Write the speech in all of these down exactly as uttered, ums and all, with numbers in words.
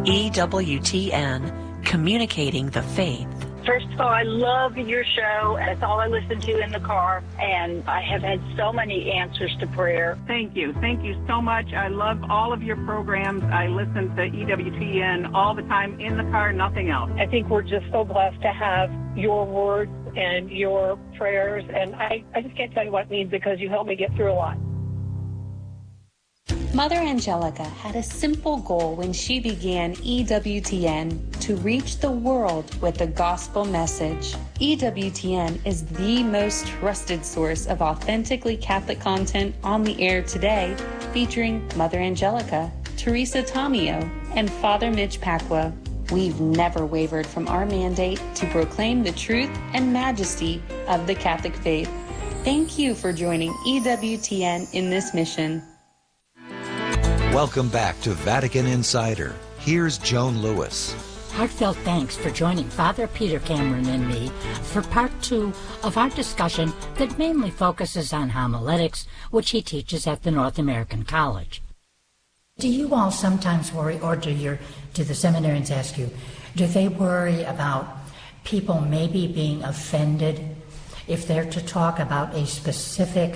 E W T N, communicating the faith. First of all, I love your show. That's all I listen to in the car, and I have had so many answers to prayer. Thank you. Thank you so much. I love all of your programs. I listen to E W T N all the time in the car, nothing else. I think we're just so blessed to have your words and your prayers, and I, I just can't tell you what it means because you helped me get through a lot. Mother Angelica had a simple goal when she began E W T N: to reach the world with the gospel message. E W T N is the most trusted source of authentically Catholic content on the air today, featuring Mother Angelica, Teresa Tomeo, and Father Mitch Pacwa. We've never wavered from our mandate to proclaim the truth and majesty of the Catholic faith. Thank you for joining E W T N in this mission. Welcome back to Vatican Insider. Here's Joan Lewis. Heartfelt thanks for joining Father Peter Cameron and me for part two of our discussion that mainly focuses on homiletics, which he teaches at the North American College. Do you all sometimes worry, or do your do the seminarians ask you, do they worry about people maybe being offended if they're to talk about a specific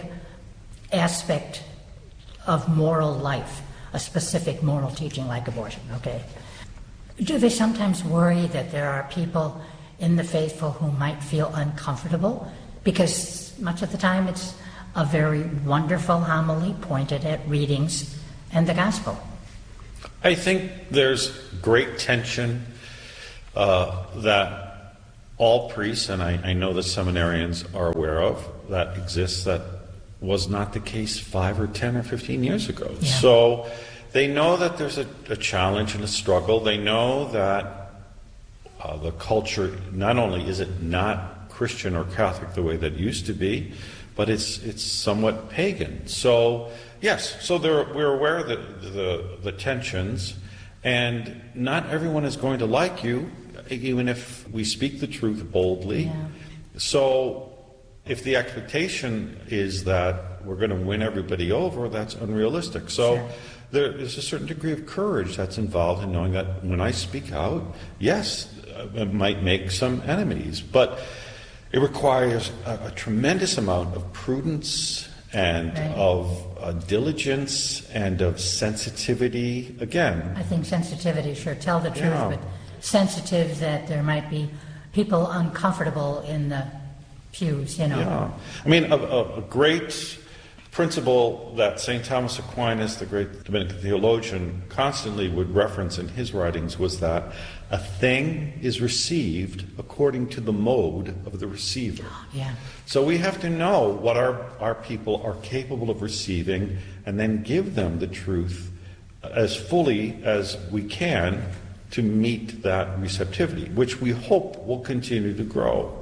aspect of moral life, a specific moral teaching like abortion, okay? Do they sometimes worry that there are people in the faithful who might feel uncomfortable? Because much of the time it's a very wonderful homily pointed at readings and the gospel. I think there's great tension uh, that all priests, and I, I know the seminarians are aware of, that exists, that was not the case five or ten or fifteen years ago. Yeah. So they know that there's a, a challenge and a struggle. They know that uh, the culture, not only is it not Christian or Catholic the way that it used to be, but it's it's somewhat pagan. So yes, so we're aware of the, the, the tensions, and not everyone is going to like you, even if we speak the truth boldly. Yeah. So if the expectation is that we're going to win everybody over, that's unrealistic. So sure. there is a certain degree of courage that's involved in knowing that when I speak out, yes, it might make some enemies, but it requires a, a tremendous amount of prudence and right. of uh, diligence and of sensitivity. Again, I think sensitivity, sure, tell the truth, yeah. but sensitive that there might be people uncomfortable in the pews, you know. Yeah. I mean, a, a, a great principle that Saint Thomas Aquinas, the great Dominican theologian, constantly would reference in his writings was that a thing is received according to the mode of the receiver. Yeah. So we have to know what our, our people are capable of receiving and then give them the truth as fully as we can to meet that receptivity, which we hope will continue to grow.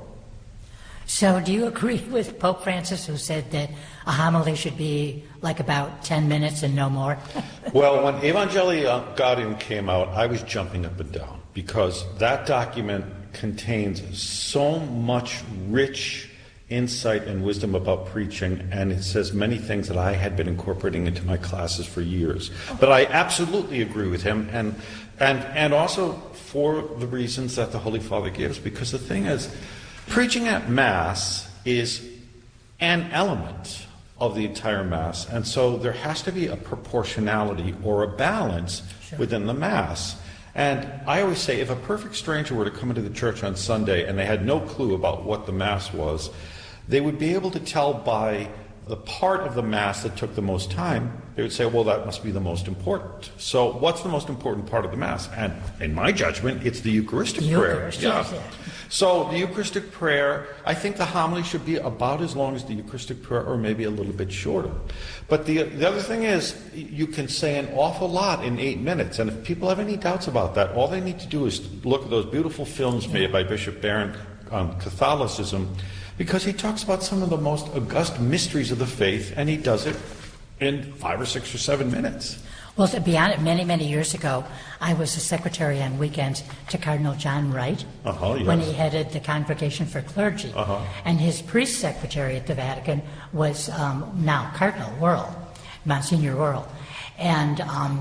So do you agree with Pope Francis, who said that a homily should be like about ten minutes and no more? Well, when Evangelii Gaudium came out, I was jumping up and down because that document contains so much rich insight and wisdom about preaching, and it says many things that I had been incorporating into my classes for years. But I absolutely agree with him, and and and also for the reasons that the Holy Father gives, because the thing is, preaching at Mass is an element of the entire Mass, and so there has to be a proportionality or a balance sure. within the Mass. And I always say, if a perfect stranger were to come into the church on Sunday and they had no clue about what the Mass was, they would be able to tell by the part of the Mass that took the most time. They would say, well, that must be the most important. So what's the most important part of the Mass? And in my judgment, it's the Eucharistic the prayer. Eucharist, yeah. yes, yes. So the Eucharistic prayer, I think the homily should be about as long as the Eucharistic prayer, or maybe a little bit shorter. But the, the other thing is, you can say an awful lot in eight minutes. And if people have any doubts about that, all they need to do is look at those beautiful films made by Bishop Barron on Catholicism, because he talks about some of the most august mysteries of the faith, and he does it in five or six or seven minutes. Well, to be honest, many, many years ago, I was a secretary on weekends to Cardinal John Wright uh-huh, yes. when he headed the Congregation for Clergy. Uh-huh. And his priest secretary at the Vatican was um, now Cardinal Wuerl, Monsignor Wuerl. And um,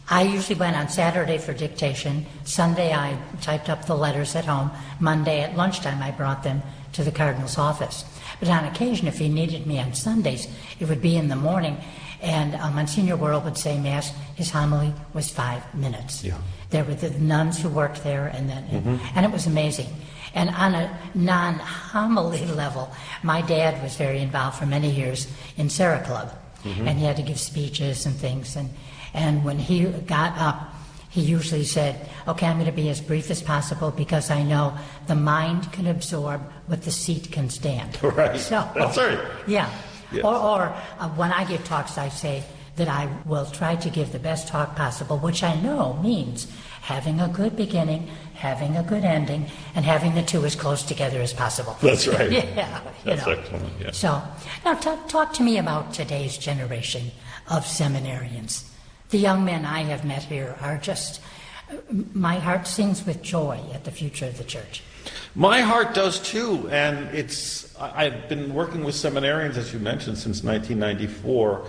I usually went on Saturday for dictation. Sunday I typed up the letters at home. Monday at lunchtime I brought them to the cardinal's office. But on occasion, if he needed me on Sundays, it would be in the morning, and uh, Monsignor Worrell would say Mass. His homily was five minutes. Yeah. There were the nuns who worked there, and then mm-hmm. and, and it was amazing. And on a non-homily level, my dad was very involved for many years in Sarah Club, mm-hmm. and he had to give speeches and things. And, and when he got up, he usually said, okay, I'm going to be as brief as possible because I know the mind can absorb what the seat can stand. Right. So, That's right. Yeah. Yes. Or, or uh, when I give talks, I say that I will try to give the best talk possible, which I know means having a good beginning, having a good ending, and having the two as close together as possible. That's right. Yeah. You That's know. excellent. Yeah. So, now talk, talk to me about today's generation of seminarians. The young men I have met here are just, my heart sings with joy at the future of the church. My heart does too, and it's, I've been working with seminarians, as you mentioned, since nineteen ninety-four.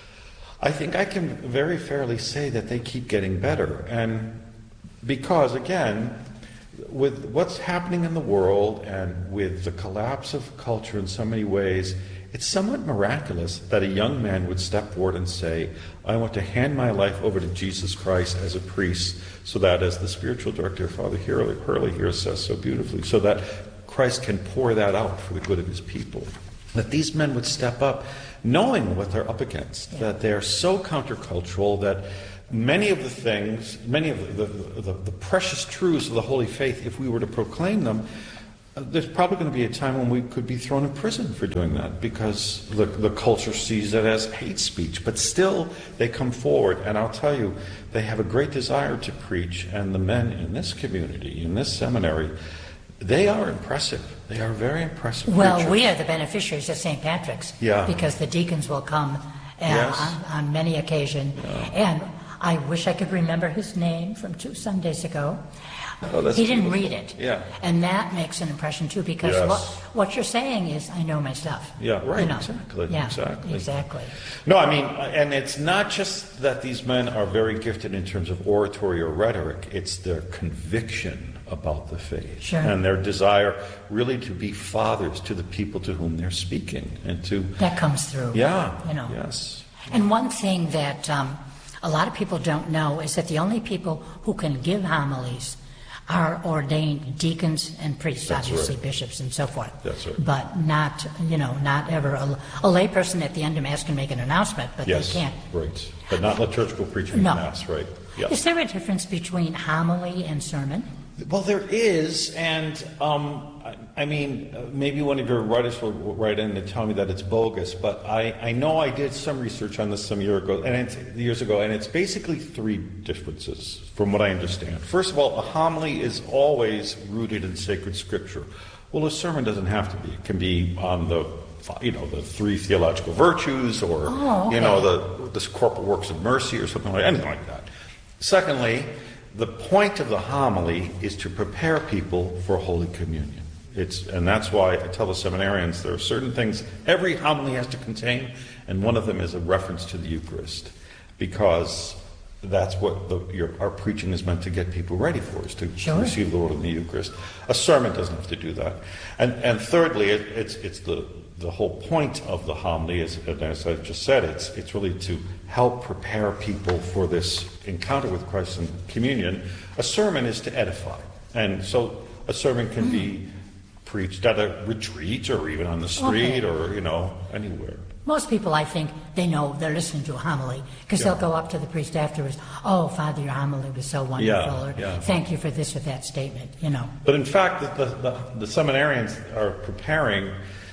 I think I can very fairly say that they keep getting better, and because, again, with what's happening in the world and with the collapse of culture in so many ways, it's somewhat miraculous that a young man would step forward and say, I want to hand my life over to Jesus Christ as a priest, so that, as the spiritual director, Father Hurley, Hurley here says so beautifully, so that Christ can pour that out for the good of his people. That these men would step up knowing what they're up against, yeah. that they're so countercultural that many of the things, many of the, the, the, the precious truths of the Holy Faith, if we were to proclaim them, uh, there's probably going to be a time when we could be thrown in prison for doing that because the, the culture sees it as hate speech. But still, they come forward, and I'll tell you, they have a great desire to preach, and the men in this community, in this seminary, they are impressive. They are very impressive Well, preachers. we are the beneficiaries of Saint Patrick's yeah. because the deacons will come uh, yes. on, on many occasions. Yeah. And I wish I could remember his name from two Sundays ago. Oh, that's he didn't beautiful. read it. Yeah. And that makes an impression, too, because yes. what, what you're saying is, I know my stuff. Yeah, right, you know? exactly. Yeah, exactly. exactly. No, I mean, and it's not just that these men are very gifted in terms of oratory or rhetoric, it's their conviction about the faith. Sure. And their desire really to be fathers to the people to whom they're speaking. and to That comes through. Yeah, you know. yes. And one thing that um, a lot of people don't know is that the only people who can give homilies are ordained deacons and priests, That's obviously right. bishops and so forth. That's right. But not, you know, not ever a, a lay person at the end of Mass can make an announcement, but Yes, they can't. right. But not liturgical preaching No. in Mass, right. Yes. Is there a difference between homily and sermon? Well, there is, and um, I, I mean, uh, maybe one of your writers will write in and tell me that it's bogus, but I, I know I did some research on this some year ago, and it's, years ago, and it's basically three differences, from what I understand. First of all, a homily is always rooted in sacred scripture. Well, a sermon doesn't have to be. It can be on the, you know, the three theological virtues, or oh, okay. you know, the the corporal works of mercy, or something like anything like that. Secondly, the point of the homily is to prepare people for Holy Communion. It's, and that's why I tell the seminarians there are certain things every homily has to contain, and one of them is a reference to the Eucharist, because that's what the, your, our preaching is meant to get people ready for, is to, sure. to receive the Lord in the Eucharist. A sermon doesn't have to do that. And, and thirdly, it, it's, it's the, the whole point of the homily, is, and as I just said, it's, it's really to help prepare people for this encounter with Christ in communion. A sermon is to edify. And so a sermon can mm. be preached at a retreat, or even on the street, okay. or, you know, anywhere. Most people, I think, they know they're listening to a homily, because yeah. they'll go up to the priest afterwards, oh, Father, your homily was so wonderful, yeah, or yeah. thank you for this or that statement, you know. But in fact, the, the, the, the seminarians are preparing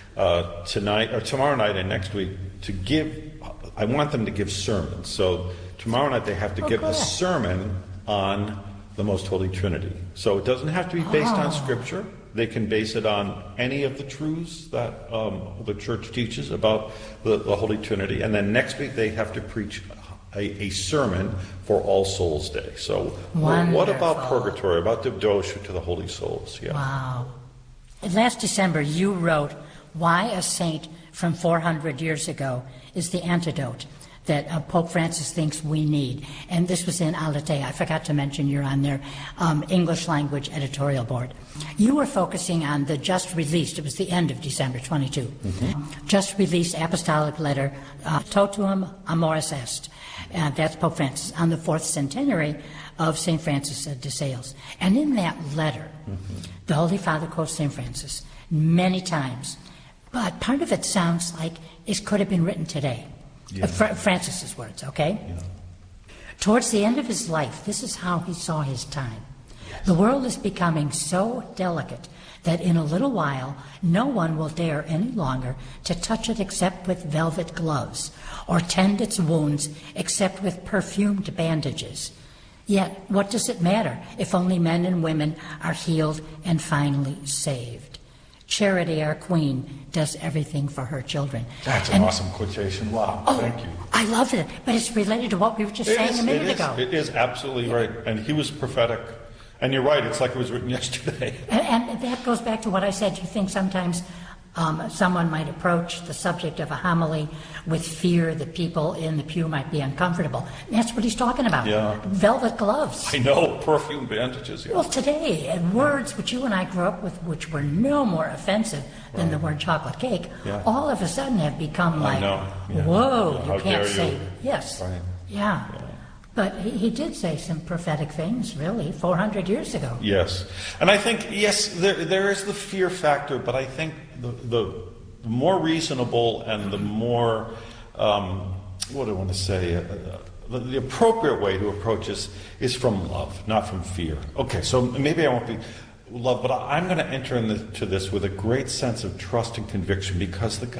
uh, tonight, or tomorrow night and next week, to give, I want them to give sermons. So tomorrow night they have to oh, give good. a sermon on the Most Holy Trinity. So it doesn't have to be based oh. on Scripture. They can base it on any of the truths that um, the Church teaches about the, the Holy Trinity. And then next week they have to preach a, a sermon for All Souls Day. So Wonderful. What about purgatory, about the devotion to the Holy Souls? Yeah. Wow. Last December you wrote, why a saint from four hundred years ago is the antidote that uh, Pope Francis thinks we need. And this was in Aletheia. I forgot to mention you're on their um, English language editorial board. You were focusing on the just released, it was the end of December twenty-two, mm-hmm. just released apostolic letter, uh, Totuum Amoris Est. Uh, that's Pope Francis, on the fourth centenary of Saint Francis de Sales. And in that letter, mm-hmm. the Holy Father quotes Saint Francis many times. But part of it sounds like it could have been written today. Yeah. Uh, Fra- Francis's words, okay? Yeah. Towards the end of his life, this is how he saw his time. Yes. The world is becoming so delicate that in a little while, no one will dare any longer to touch it except with velvet gloves, or tend its wounds except with perfumed bandages. Yet, what does it matter if only men and women are healed and finally saved? Charity, our queen, does everything for her children. That's an and, awesome quotation. Wow, oh, thank you. I love it, but it's related to what we were just it saying is, a minute it is, ago. It is absolutely yeah. right, and he was prophetic. And you're right, it's like it was written yesterday. And, and that goes back to what I said. You think sometimes um, someone might approach the subject of a homily with fear that people in the pew might be uncomfortable. And that's what he's talking about. Yeah. Velvet gloves. I know, perfume bandages. Yeah. Well, today, and words which you and I grew up with, which were no more offensive than right. the word chocolate cake, yeah. all of a sudden have become like, yeah. whoa, yeah. you can't say, you? yes. Right. Yeah. yeah. But he, he did say some prophetic things, really, four hundred years ago. Yes. And I think, yes, there there is the fear factor, but I think the, the more reasonable and the more, um, what do I want to say, uh, the, the appropriate way to approach this is from love, not from fear. Okay, so maybe I won't be love, but I'm going to enter into this with a great sense of trust and conviction because the